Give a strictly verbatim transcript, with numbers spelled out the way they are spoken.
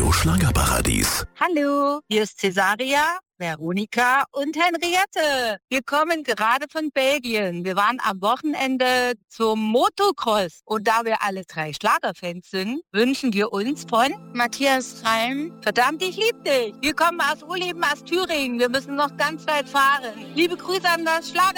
Radio Schlagerparadies. Hallo, hier ist Cesaria, Veronika und Henriette. Wir kommen gerade von Belgien. Wir waren am Wochenende zum Motocross. Und da wir alle drei Schlagerfans sind, wünschen wir uns von Matthias Reim, verdammt, ich lieb dich. Wir kommen aus Urleben, aus Thüringen. Wir müssen noch ganz weit fahren. Liebe Grüße an das Schlager.